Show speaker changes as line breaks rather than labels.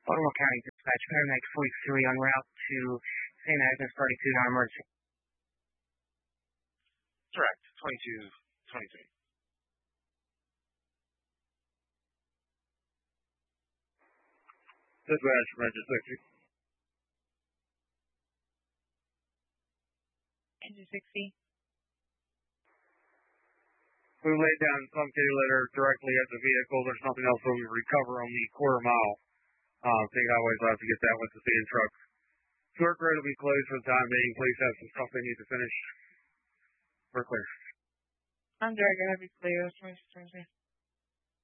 Baltimore County Dispatch, Paramedic 43 en route to St. Agnes, 32 non-emergency.
Correct, 2223.
Dispatch, emergency 60.
Engine 60.
We laid down some kitty litter directly at the vehicle. There's nothing else that we recover on the quarter mile. State Highways will have to get that with the sand truck. Short road will be closed for the time being. Police have some stuff they need to finish. We're clear.
I'm Derek. I have you clear.